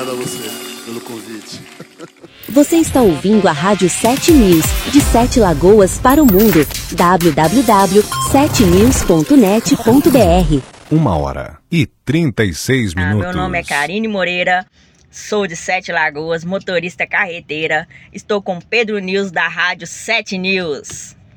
Obrigado a você pelo convite. Você está ouvindo a Rádio 7 News, de 7 Lagoas para o mundo. www.7news.net.br 1h36. Meu nome é Karine Moreira, sou de 7 Lagoas, motorista carreteira. Estou com Pedro News da Rádio 7 News.